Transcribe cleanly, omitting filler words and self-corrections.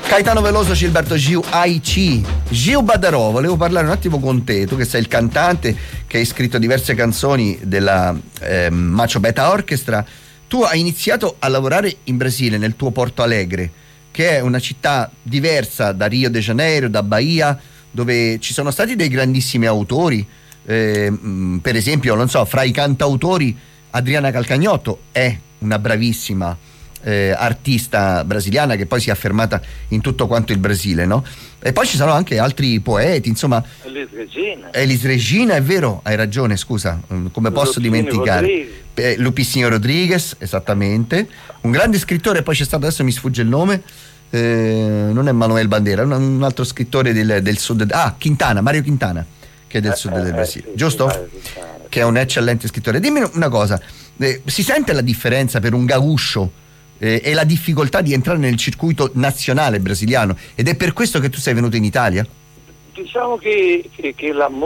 Caetano Veloso, Gilberto Gil, Aici. Gil Badarò, volevo parlare un attimo con te, tu che sei il cantante, che hai scritto diverse canzoni della Macho Beta Orchestra. Tu hai iniziato a lavorare in Brasile, nel tuo Porto Alegre, che è una città diversa da Rio de Janeiro, da Bahia, dove ci sono stati dei grandissimi autori, per esempio, non so, fra i cantautori Adriana Calcagnotto è una bravissima artista brasiliana che poi si è affermata in tutto quanto il Brasile, no? E poi ci sono anche altri poeti, insomma. Elis Regina, è vero, hai ragione, scusa, come posso dimenticare? Lupicino Rodriguez, esattamente, un grande scrittore. Poi c'è stato, adesso mi sfugge il nome, non è Manuel Bandera, un altro scrittore del sud, Quintana, Mario Quintana, che è del sud del Brasile, sì, giusto? Che è un eccellente scrittore. Dimmi una cosa, si sente la differenza per un gaúcho e la difficoltà di entrare nel circuito nazionale brasiliano, ed è per questo che tu sei venuto in Italia? Diciamo che la